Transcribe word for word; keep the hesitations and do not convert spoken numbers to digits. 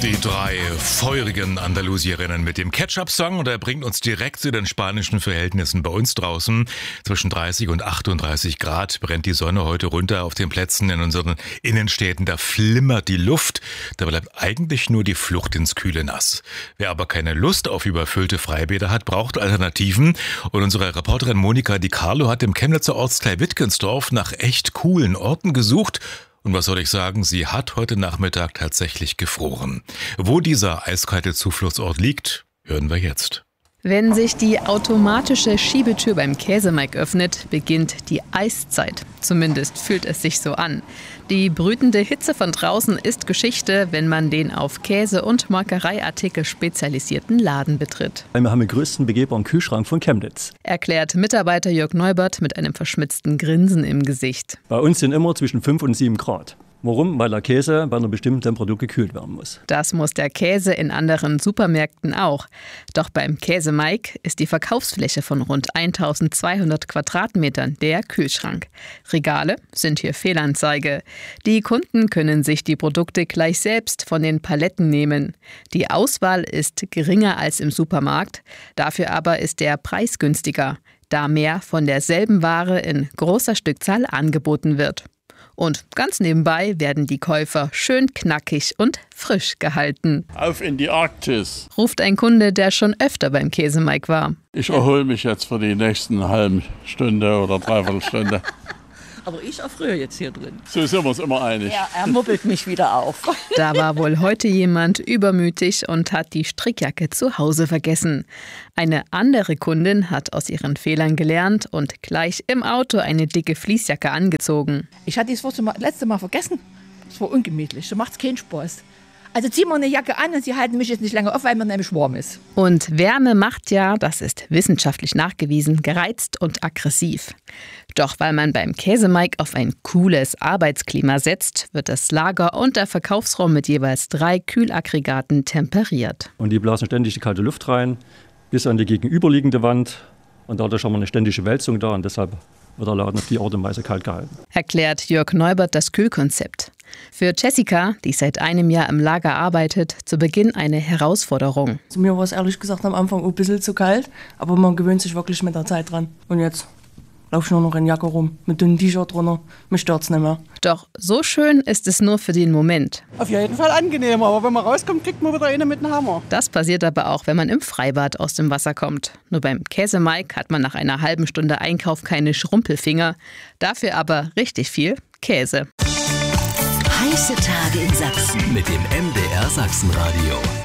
Die drei feurigen Andalusierinnen mit dem Ketchup-Song, und er bringt uns direkt zu den spanischen Verhältnissen. Bei uns draußen zwischen dreißig und achtunddreißig Grad brennt die Sonne heute runter auf den Plätzen in unseren Innenstädten. Da flimmert die Luft, da bleibt eigentlich nur die Flucht ins kühle Nass. Wer aber keine Lust auf überfüllte Freibäder hat, braucht Alternativen. Und unsere Reporterin Monika Di Carlo hat im Chemnitzer Ortsteil Wittgensdorf nach echt coolen Orten gesucht. Und was soll ich sagen, sie hat heute Nachmittag tatsächlich gefroren. Wo dieser eiskalte Zufluchtsort liegt, hören wir jetzt. Wenn sich die automatische Schiebetür beim Käsemike öffnet, beginnt die Eiszeit. Zumindest fühlt es sich so an. Die brütende Hitze von draußen ist Geschichte, wenn man den auf Käse- und Molkereiartikel spezialisierten Laden betritt. Wir haben den größten begehbaren Kühlschrank von Chemnitz. Erklärt Mitarbeiter Jörg Neubert mit einem verschmitzten Grinsen im Gesicht. Bei uns sind immer zwischen fünf und sieben Grad. Warum? Weil der Käse bei einer bestimmten Temperatur gekühlt werden muss. Das muss der Käse in anderen Supermärkten auch. Doch beim Käsemike ist die Verkaufsfläche von rund eintausendzweihundert Quadratmetern der Kühlschrank. Regale sind hier Fehlanzeige. Die Kunden können sich die Produkte gleich selbst von den Paletten nehmen. Die Auswahl ist geringer als im Supermarkt. Dafür aber ist der Preis günstiger, da mehr von derselben Ware in großer Stückzahl angeboten wird. Und ganz nebenbei werden die Käufer schön knackig und frisch gehalten. Auf in die Arktis, ruft ein Kunde, der schon öfter beim Käsemike war. Ich erhole mich jetzt für die nächsten halben Stunde oder Dreiviertelstunde. Aber ich erfriere jetzt hier drin. So sind wir uns immer einig. Ja, er muppelt mich wieder auf. Da war wohl heute jemand übermütig und hat die Strickjacke zu Hause vergessen. Eine andere Kundin hat aus ihren Fehlern gelernt und gleich im Auto eine dicke Fließjacke angezogen. Ich hatte das letzte Mal vergessen. Das war ungemütlich, so macht's keinen Spaß. Also ziehen wir eine Jacke an und sie halten mich jetzt nicht lange auf, weil man nämlich warm ist. Und Wärme macht ja, das ist wissenschaftlich nachgewiesen, gereizt und aggressiv. Doch weil man beim Käsemike auf ein cooles Arbeitsklima setzt, wird das Lager und der Verkaufsraum mit jeweils drei Kühlaggregaten temperiert. Und die blasen ständig die kalte Luft rein, bis an die gegenüberliegende Wand. Und dadurch haben wir eine ständige Wälzung da und deshalb wird der Laden auf die Art und Weise kalt gehalten. Erklärt Jörg Neubert das Kühlkonzept. Für Jessica, die seit einem Jahr im Lager arbeitet, zu Beginn eine Herausforderung. Also mir war es ehrlich gesagt am Anfang ein bisschen zu kalt, aber man gewöhnt sich wirklich mit der Zeit dran. Und jetzt laufe ich nur noch in Jacke rum, mit dünnem T-Shirt drunter, mich stört's nicht mehr. Doch so schön ist es nur für den Moment. Auf jeden Fall angenehm, aber wenn man rauskommt, kriegt man wieder eine mit einem Hammer. Das passiert aber auch, wenn man im Freibad aus dem Wasser kommt. Nur beim Käsemike hat man nach einer halben Stunde Einkauf keine Schrumpelfinger, dafür aber richtig viel Käse. Heiße Tage in Sachsen mit dem M D R Sachsenradio.